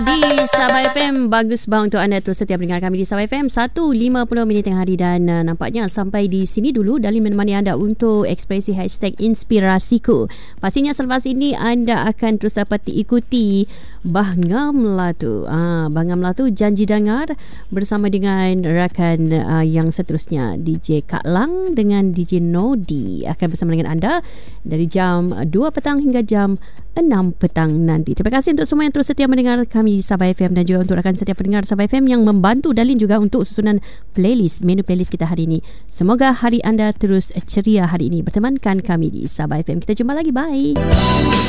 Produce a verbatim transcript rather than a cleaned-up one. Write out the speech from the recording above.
Di Sabah F M, bagus bang untuk anda terus setia mendengar kami di Sabah F M satu lima puluh minit tengah hari. Dan uh, nampaknya sampai di sini dulu Dalin menemani anda untuk ekspresi hashtag Inspirasiku. Pastinya selepas ini anda akan terus dapat diikuti Bahngam Melatu. ah, Bahngam Melatu janji dengar bersama dengan rakan uh, yang seterusnya, D J Kak Lang dengan D J Nodi akan bersama dengan anda dari jam dua petang hingga jam enam petang nanti. Terima kasih untuk semua yang terus setia mendengar kami di Sabah F M dan juga untuk rakan setia pendengar Sabah F M yang membantu Dalin juga untuk susunan playlist, menu playlist kita hari ini. Semoga hari anda terus ceria hari ini bertemankan kami di Sabah F M. Kita jumpa lagi, bye.